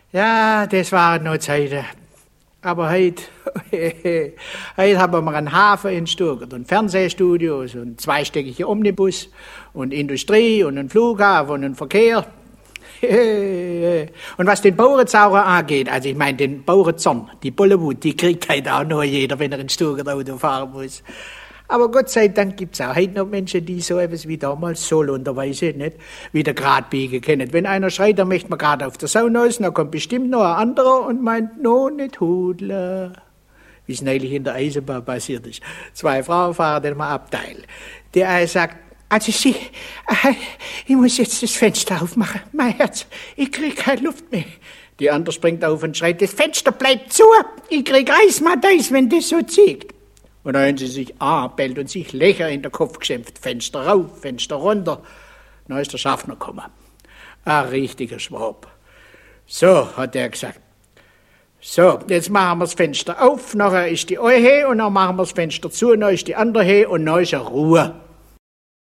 Ja, das waren noch Zeiten. Aber heute haben wir einen Hafen in Stuttgart und Fernsehstudios und zweistöckige Omnibus und Industrie und einen Flughafen und einen Verkehr. Und was den Bauernzauber angeht, also ich meine den Bauernzorn, die Bollywood, die kriegt halt auch noch jeder, wenn er in Stuttgart Auto fahren muss. Aber Gott sei Dank gibt's auch heute noch Menschen, die so etwas wie damals solonderweise nicht wieder grad biegen können. Wenn einer schreit, dann möchte man gerade auf der Sauna aus, dann kommt bestimmt noch ein anderer und meint, no, nicht Hudler. Wie es neulich in der Eisenbahn passiert ist. 2 Frauen fahren in einem Abteil. Der eine sagt, also ich muss jetzt das Fenster aufmachen. Mein Herz, ich krieg keine Luft mehr. Die andere springt auf und schreit, das Fenster bleibt zu. Ich krieg Eismadeis, wenn das so zieht. Und dann haben sie sich anbellt und sich Löcher in den Kopf geschimpft. Fenster rauf, Fenster runter. Dann ist der Schaffner gekommen. Ein richtiger Schwab. So, hat er gesagt. So, jetzt machen wir das Fenster auf, nachher ist die eine und dann machen wir das Fenster zu, dann ist die andere und dann ist Ruhe.